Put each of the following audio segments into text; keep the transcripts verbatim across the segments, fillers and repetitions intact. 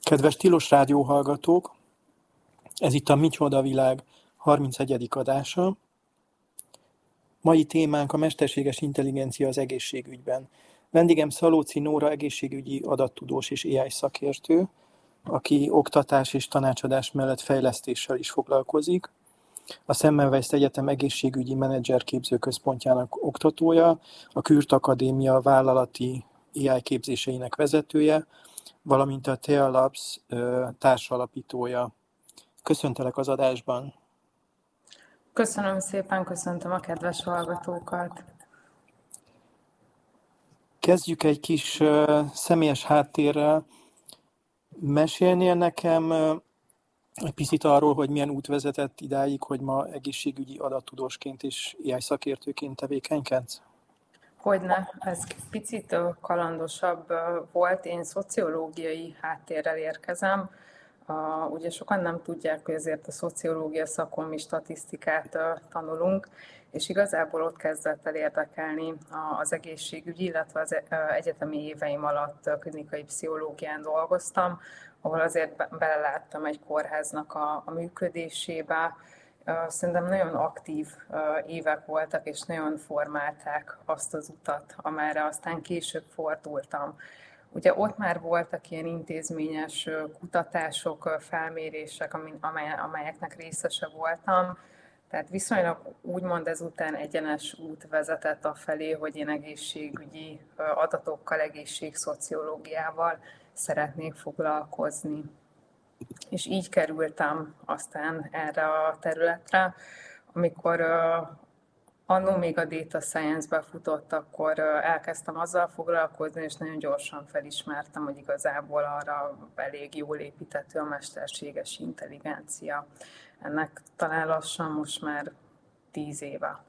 Kedves Tilos Rádió hallgatók, ez itt a Micsoda Világ harmincegyedik adása. Mai témánk a mesterséges intelligencia az egészségügyben. Vendégem Szalóczy Nóra egészségügyi adattudós és á i szakértő, aki oktatás és tanácsadás mellett fejlesztéssel is foglalkozik. A Semmelweis Egyetem egészségügyi menedzserképző központjának oktatója, a Kürt Akadémia vállalati á i képzéseinek vezetője, valamint a Thea Labs társalapítója. Köszöntelek az adásban. Köszönöm szépen, köszöntöm a kedves hallgatókat. Kezdjük egy kis személyes háttérrel. Mesélnél nekem egy picit arról, hogy milyen út vezetett idáig, hogy ma egészségügyi adattudósként és á i szakértőként tevékenykedsz? Hogyne, ez picit kalandosabb volt. Én szociológiai háttérrel érkezem. Ugye sokan nem tudják, hogy azért a szociológia szakon mi statisztikát tanulunk, és igazából ott kezdett el érdekelni az egészségügy, illetve az egyetemi éveim alatt klinikai pszichológián dolgoztam, ahol azért beleláttam egy kórháznak a, a működésébe. Szerintem nagyon aktív évek voltak, és nagyon formálták azt az utat, amerre aztán később fordultam. Ugye ott már voltak ilyen intézményes kutatások, felmérések, amelyeknek részese voltam, tehát viszonylag úgymond ezután egyenes út vezetett afelé, hogy én egészségügyi adatokkal, egészségszociológiával szeretnék foglalkozni. És így kerültem aztán erre a területre, amikor annó még a data science-be futott, akkor elkezdtem azzal foglalkozni, és nagyon gyorsan felismertem, hogy igazából arra elég jól építető a mesterséges intelligencia. Ennek talán lassan most már tíz éve.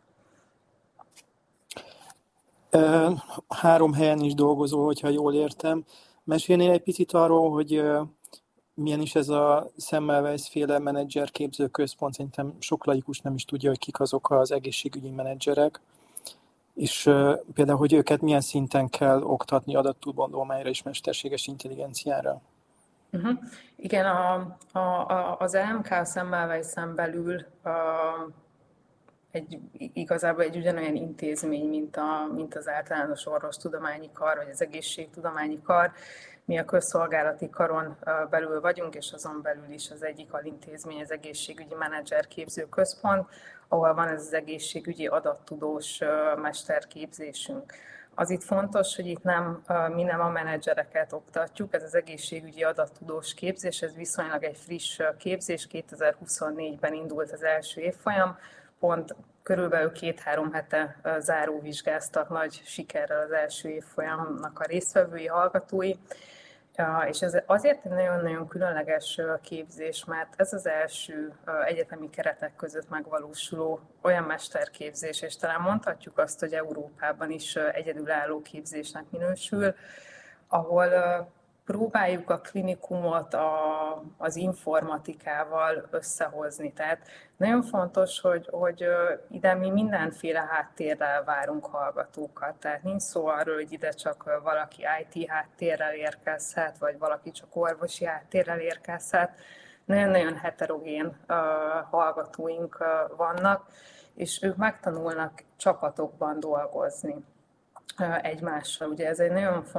Három helyen is dolgozol, hogyha jól értem. Mesélnél egy picit arról, hogy milyen is ez a Semmelweis-féle menedzserképző központ? Szerintem sok laikus nem is tudja, hogy kik azok az egészségügyi menedzserek, és uh, például, hogy őket milyen szinten kell oktatni adattudományra és mesterséges intelligenciára. Uh-huh. Igen, a, a, a, az em ká a Semmelweisen belül a, egy, igazából egy ugyanolyan intézmény, mint, a, mint az általános orvostudományi kar, vagy az egészségtudományi kar. Mi a közszolgálati karon belül vagyunk, és azon belül is az egyik alintézmény az egészségügyi menedzserképző központ, ahol van ez az egészségügyi adattudós mesterképzésünk. Az itt fontos, hogy itt nem, mi nem a menedzsereket oktatjuk, ez az egészségügyi adattudós képzés, ez viszonylag egy friss képzés, kétezer-huszonnégyben indult az első évfolyam, pont körülbelül két-három hete záróvizsgáztak nagy sikerrel az első évfolyamnak a résztvevői, hallgatói, és ez azért egy nagyon-nagyon különleges képzés, mert ez az első egyetemi keretek között megvalósuló olyan mesterképzés, és talán mondhatjuk azt, hogy Európában is egyedülálló képzésnek minősül, ahol próbáljuk a klinikumot a, az informatikával összehozni. Tehát nagyon fontos, hogy, hogy ide mi mindenféle háttérrel várunk hallgatókat. Tehát nincs szó arról, hogy ide csak valaki i té háttérrel érkezhet, vagy valaki csak orvosi háttérrel érkezhet. Nagyon-nagyon heterogén uh, hallgatóink uh, vannak, és ők megtanulnak csapatokban dolgozni uh, egymással. Ugye ez egy nagyon fontos